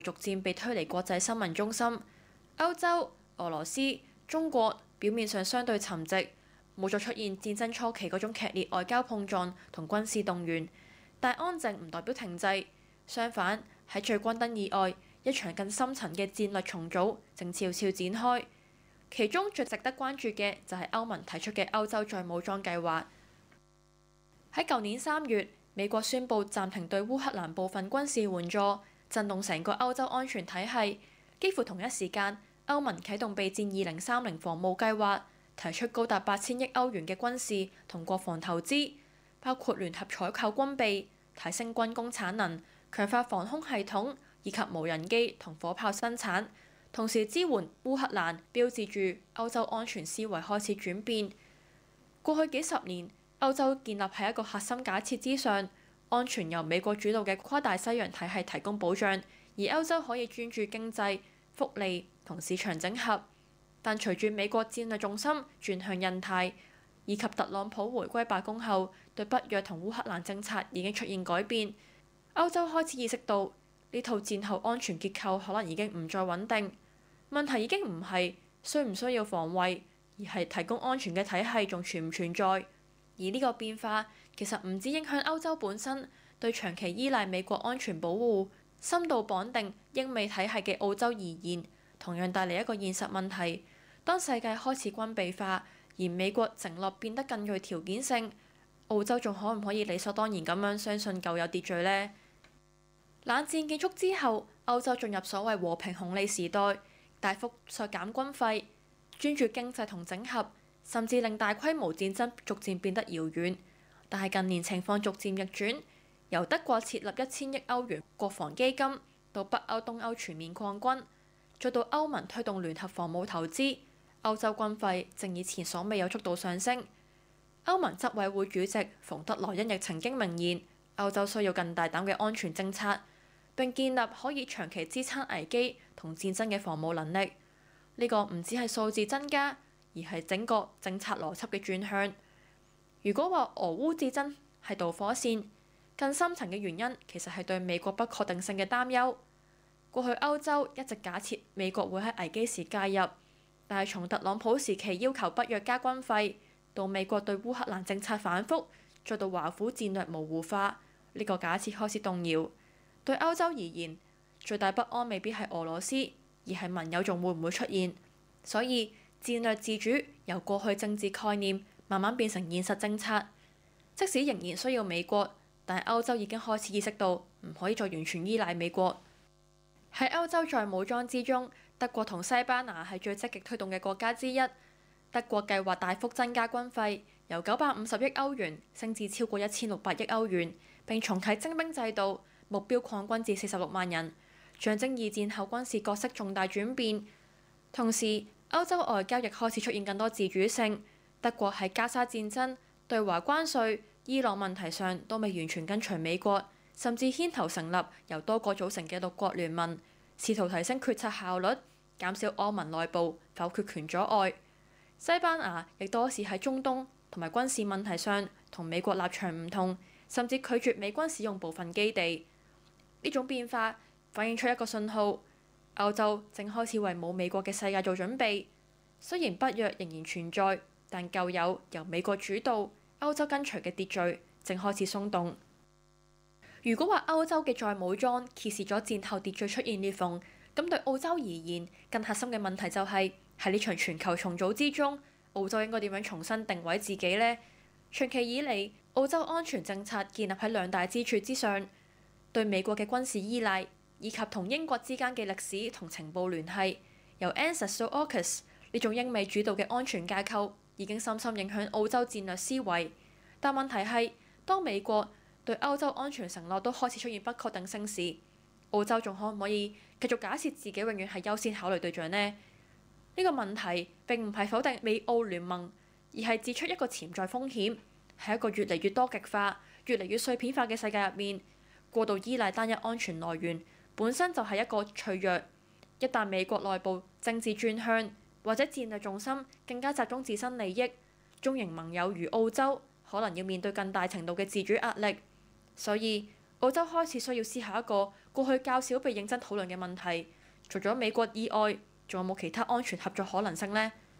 逐漸被推離國際新聞中心。歐洲、俄羅斯、中國表面上相對沉寂，冇再出現戰爭初期嗰種劇烈外交碰撞同軍事動員，但安靜唔代表停滯，相反喺最關燈以外，一場更深層嘅戰略重組正悄悄展開。其中最值得關注嘅就係歐盟提出嘅歐洲再武裝計劃。喺舊年3月，美國宣布暫停對烏克蘭部分軍事援助，震動成個歐洲安全體系。幾乎同一時間，歐盟啟動備戰2030防務計劃，提出高達8000億歐元嘅軍事同國防投資，包括聯合採購軍備、提升軍工產能、強化防空系統以及無人機同火炮生產，同時支援烏克蘭，標誌住歐洲安全思維開始轉變。過去幾十年，歐洲建立喺一個核心假設之上，安全由美國主導嘅跨大西洋體系提供保障，而歐洲可以專注經濟、福利同市場整合。但隨住美國戰略重心轉向印太，以及特朗普回歸白宮後對北約同烏克蘭政策已經出現改變，歐洲開始意識到呢套戰後安全結構可能已經唔再穩定。問題已經唔係需唔需要防衛，而係提供安全嘅體系仲存唔存在。而呢個變化其實唔止影響歐洲本身，對長期依賴美國安全保護、深度綁定英美體系嘅澳洲而言，同樣帶嚟一個現實問題。當世界開始軍備化，而美國承諾變得更具條件性，澳洲仲可唔可以理所當然咁樣相信舊有秩序呢？冷戰結束之後，歐洲進入所謂和平紅利時代，大幅削減軍費，專注經濟同整合，甚至令大規模戰爭逐漸變得遙遠。但係近年情況逐漸逆轉，由德國設立1000億歐元國防基金，到北歐、東歐全面擴軍，再到歐盟推動聯合防務投資，歐洲軍費正以前所未有速度上升。歐盟執委會主席馮德萊恩亦曾經明言，歐洲需要更大膽嘅安全政策，並建立可以長期支撐危機同戰爭嘅防務能力。呢個唔只係數字增加，而係整個政策邏輯嘅轉向。如果話俄烏戰爭係導火線，更深層嘅原因其實係對美國不確定性嘅擔憂。過去歐洲一直假設美國會喺危機時介入，但係從特朗普時期要求北約加軍費，到美國對烏克蘭政策反覆，再到華府戰略模糊化，呢個假設開始動搖。對歐洲而言，最大不安未必係俄羅斯，而係盟友仲會唔會出現。所以戰略自主由過去政治概念慢慢變成現實政策。即使仍然需要美國，但係歐洲已經開始意識到唔可以再完全依賴美國。喺歐洲再武裝之中，德國同西班牙係最積極推動嘅國家之一。德國計劃大幅增加軍費，由950億歐元升至超過1600億歐元，並重啟徵兵制度，目標擴軍至46萬人，象徵二戰後軍事角色重大轉變。同時，歐洲外交亦開始出現更多自主性。德國喺加沙戰爭、對華關稅、伊朗問題上都未完全跟隨美國，甚至牽頭成立由多個組成嘅6國聯盟，試圖提升決策效率，減少歐盟內部否決權阻礙。西班牙亦多時喺中東同埋軍事問題上同美國立場唔同，甚至拒絕美軍使用部分基地。呢種變化反映出一個信號，歐洲正開始為冇美國嘅世界做準備。雖然北約仍然存在，但舊有由美國主導、歐洲跟隨嘅秩序正開始鬆動。如果話歐洲嘅再武裝揭示咗戰後秩序出現裂縫，咁對澳洲而言，更核心嘅問題就係喺呢場全球重組之中，澳洲應該點樣重新定位自己呢？長期以嚟，澳洲安全政策建立喺兩大支柱之上，對美國嘅軍事依賴，以及同英國之間嘅歷史同情報聯繫。由 ANZUS 到 AUKUS 呢種英美主導嘅安全架構已經深深影響澳洲戰略思維。但問題係，當美國對歐洲安全承諾都開始出現不確定性時，澳洲仲可唔可以繼續假設自己永遠係優先考慮對象呢？呢個問題並唔係否定美澳聯盟，而係指出一個潛在風險，喺一個越嚟越多極化、越嚟越碎片化嘅世界入面，過度依賴單一安全來源本身就係一個脆弱。一旦美國內部政治轉向，或者戰略重心更加集中自身利益，中型盟友如澳洲可能要面對更大程度嘅自主壓力。所以澳洲開始需要思考一個過去較少被認真討論嘅問題，除咗美國以外，仲有冇其他安全合作可能性呢？